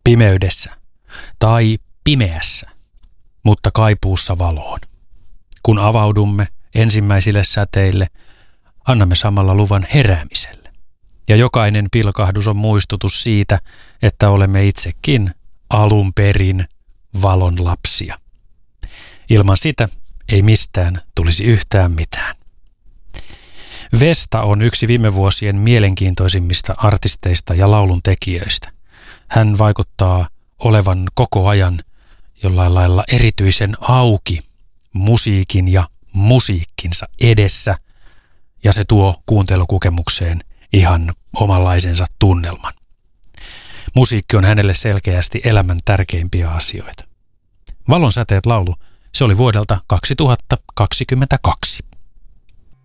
Pimeydessä tai pimeässä, mutta kaipuussa valoon. Kun avaudumme ensimmäisille säteille, annamme samalla luvan heräämiselle. Ja jokainen pilkahdus on muistutus siitä, että olemme itsekin alun perin valon lapsia. Ilman sitä ei mistään tulisi yhtään mitään. Vesta on yksi viime vuosien mielenkiintoisimmista artisteista ja laulun tekijöistä. Hän vaikuttaa olevan koko ajan jollain lailla erityisen auki musiikin ja musiikkinsa edessä, ja se tuo kuuntelukokemukseen ihan omanlaisensa tunnelman. Musiikki on hänelle selkeästi elämän tärkeimpiä asioita. Valon säteet laulu, se oli vuodelta 2022.